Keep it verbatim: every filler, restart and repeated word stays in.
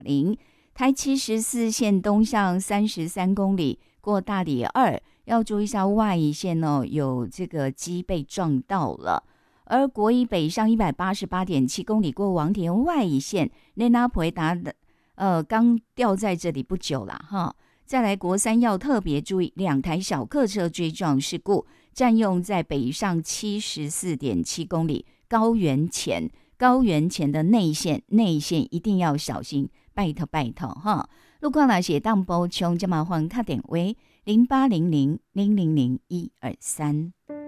零，台七十四线东向三十三公里，过大里二，要注意一下外一线哦，有这个鸡被撞到了。而国一北上一百八十八点七公里，过王田外一线，内拉普维达的呃刚掉在这里不久了哈。再来国三要特别注意两台小客车追撞事故，占用在北上七十四点七公里高原前，高原前的内线内线一定要小心，拜托拜托哈。路况来写当补充，就麻烦打电话零八零零零零零一二三。